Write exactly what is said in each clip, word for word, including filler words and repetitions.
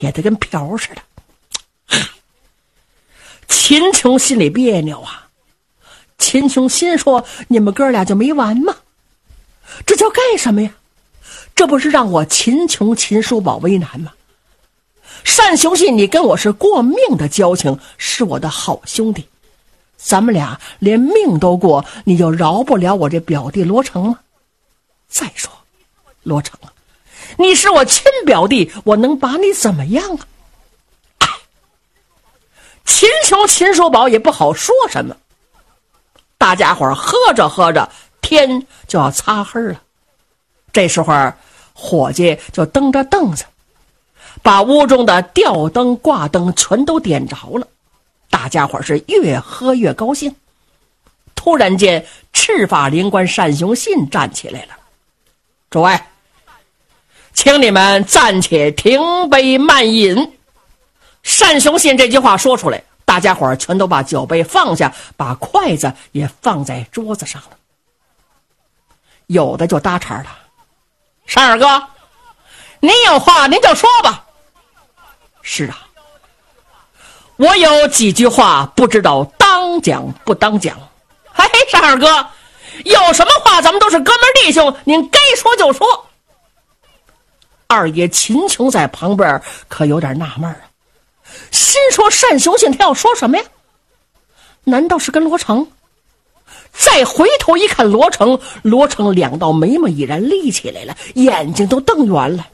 也得跟瓢似的。秦琼心里别扭啊，秦琼心说，你们哥俩就没完吗？这叫干什么呀？这不是让我秦琼秦叔宝为难吗？单雄信，你跟我是过命的交情，是我的好兄弟，咱们俩连命都过，你就饶不了我这表弟罗成吗？再说罗成啊，你是我亲表弟，我能把你怎么样啊？哎，秦琼秦叔宝也不好说什么。大家伙喝着喝着，天就要擦黑了。这时候伙计就蹬着凳子把屋中的吊灯挂灯全都点着了，大家伙是越喝越高兴。突然间赤发灵官单雄信站起来了，诸位，请你们暂且停杯慢饮。单雄信这句话说出来，大家伙全都把酒杯放下，把筷子也放在桌子上了。有的就搭茬了，单二哥，您有话您就说吧。是啊，我有几句话不知道当讲不当讲。嘿嘿，单二哥，有什么话咱们都是哥们弟兄，您该说就说。二爷秦琼在旁边可有点纳闷啊，心说单雄信他要说什么呀？难道是跟罗成？再回头一看罗成，罗成两道眉毛已然立起来了，眼睛都瞪圆了。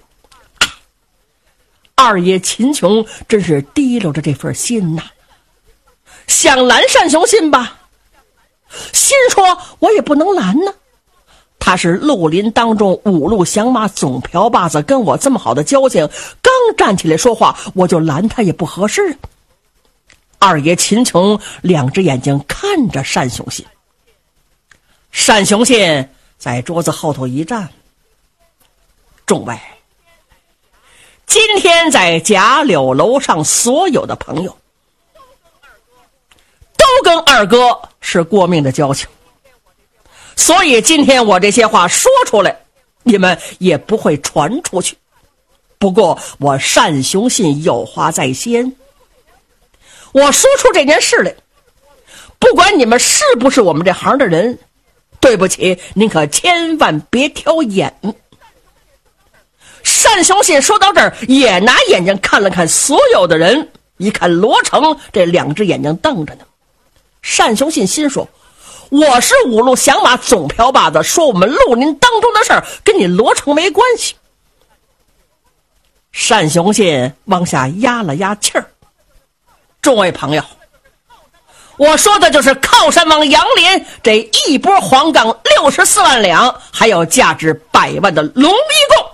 二爷秦琼真是提溜着这份心呐，想拦单雄信吧，心说我也不能拦呢，他是绿林当中五路响马总瓢把子，跟我这么好的交情，刚站起来说话我就拦他也不合适。二爷秦琼两只眼睛看着单雄信，单雄信在桌子后头一站，众位，今天在贾柳楼上所有的朋友都跟二哥是过命的交情，所以今天我这些话说出来，你们也不会传出去。不过我单雄信有话在先，我说出这件事来，不管你们是不是我们这行的人，对不起，您可千万别挑眼。单雄信说到这儿，也拿眼睛看了看所有的人，一看罗成这两只眼睛瞪着呢。单雄信心说，我是五路响马总瓢把子，说我们绿林当中的事儿跟你罗成没关系。单雄信往下压了压气儿，众位朋友，我说的就是靠山王杨林这一波黄冈六十四万两，还有价值百万的龙一贡。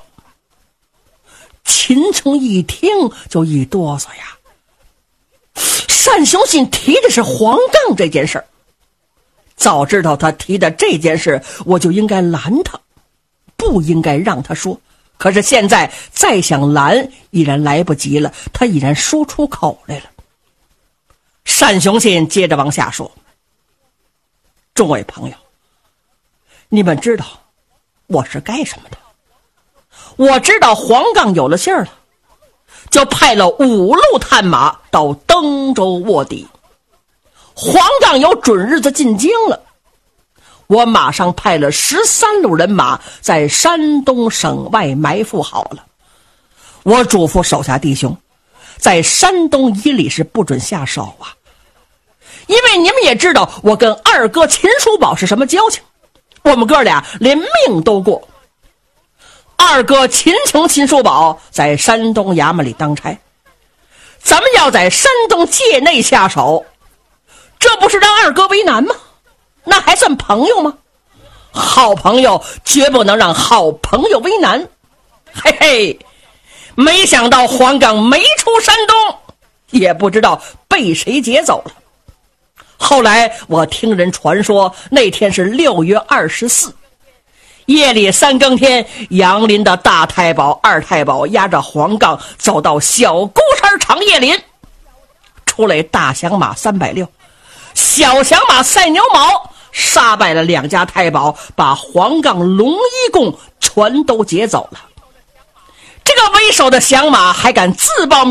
秦琼一听就一哆嗦呀，单雄信提的是黄冈这件事儿，早知道他提的这件事，我就应该拦他，不应该让他说。可是现在再想拦已然来不及了，他已然说出口来了。单雄信接着往下说，众位朋友，你们知道我是干什么的？我知道黄冈有了信儿了，就派了五路探马到登州卧底。黄冈有准日子进京了，我马上派了十三路人马在山东省外埋伏好了。我嘱咐手下弟兄，在山东以里是不准下手啊，因为你们也知道我跟二哥秦叔宝是什么交情，我们哥俩连命都过。二哥秦琼秦叔宝在山东衙门里当差，咱们要在山东界内下手，这不是让二哥为难吗？那还算朋友吗？好朋友绝不能让好朋友为难。嘿嘿，没想到黄冈没出山东，也不知道被谁劫走了。后来我听人传说，那天是六月二十四，夜里三更天，杨林的大太保二太保押着黄冈走到小孤山长叶林，出来大响马三百六，小响马赛牛毛，杀败了两家太保，把黄冈龙一贡全都劫走了。这个为首的响马还敢自报